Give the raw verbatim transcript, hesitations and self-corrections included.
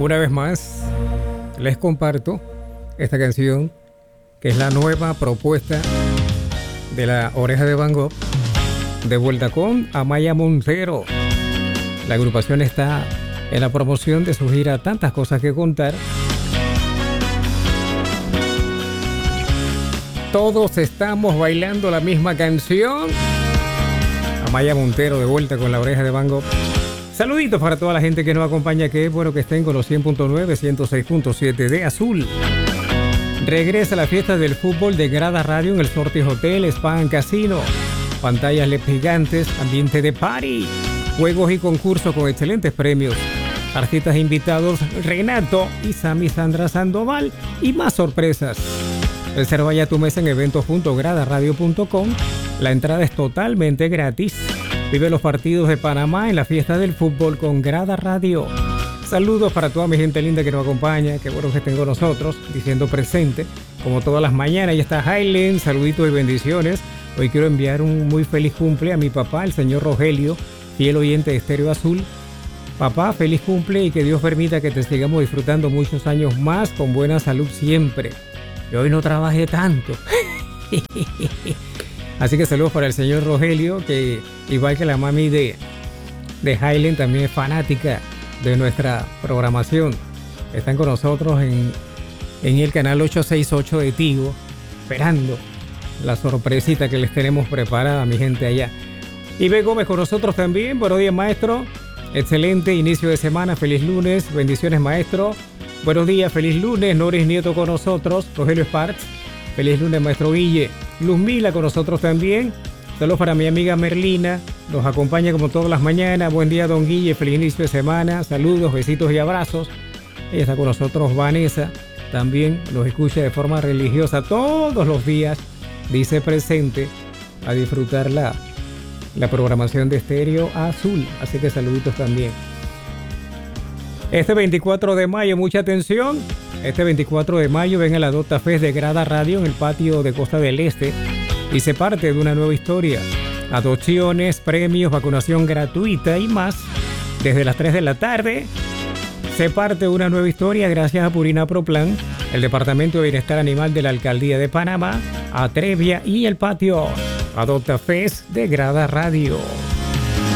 Una vez más, les comparto esta canción, que es la nueva propuesta de La Oreja de Van Gogh, de vuelta con Amaya Montero. La agrupación está en la promoción de su gira Tantas Cosas que Contar. Todos estamos bailando la misma canción. Amaya Montero de vuelta con La Oreja de Van Gogh. Saluditos para toda la gente que nos acompaña, que es bueno que estén con los cien punto nueve, ciento seis punto siete de Azul. Regresa la fiesta del fútbol de Grada Radio en el Sortis Hotel, Spa and Casino. Pantallas L E D gigantes, ambiente de party, juegos y concursos con excelentes premios. Artistas invitados Renato y Sammy Sandra Sandoval y más sorpresas. Reserva ya tu mesa en eventos punto grada radio punto com. La entrada es totalmente gratis. Vive los partidos de Panamá en la fiesta del fútbol con Grada Radio. Saludos para toda mi gente linda que nos acompaña. Qué bueno que estén con nosotros, diciendo presente, como todas las mañanas. Ya está Highland, saluditos y bendiciones. Hoy quiero enviar un muy feliz cumple a mi papá, el señor Rogelio, fiel oyente de Estéreo Azul. Papá, feliz cumple y que Dios permita que te sigamos disfrutando muchos años más con buena salud siempre. Y hoy no trabajé tanto. Así que saludos para el señor Rogelio, que igual que la mami de, de Highland, también es fanática de nuestra programación. Están con nosotros en, en el canal ochocientos sesenta y ocho de Tigo, esperando la sorpresita que les tenemos preparada, mi gente allá. Y B. Gómez con nosotros también. Buenos días, maestro. Excelente inicio de semana. Feliz lunes. Bendiciones, maestro. Buenos días, feliz lunes. Noris Nieto con nosotros. Rogelio Sparks. Feliz lunes, maestro Guille. Luz Mila con nosotros también. Saludos para mi amiga Merlina. Nos acompaña como todas las mañanas. Buen día, don Guille. Feliz inicio de semana. Saludos, besitos y abrazos. Ella está con nosotros, Vanessa. También nos escucha de forma religiosa todos los días. Dice presente a disfrutar la, la programación de Estéreo Azul. Así que saluditos también. Este veinticuatro de mayo, mucha atención. Este veinticuatro de mayo ven a la Dota Fest de Grada Radio en el patio de Costa del Este y se parte de una nueva historia. Adopciones, premios, vacunación gratuita y más. Desde las tres de la tarde se parte de una nueva historia gracias a Purina Pro Plan, el Departamento de Bienestar Animal de la Alcaldía de Panamá, Atrevia y el patio. Adopta Fest de Grada Radio.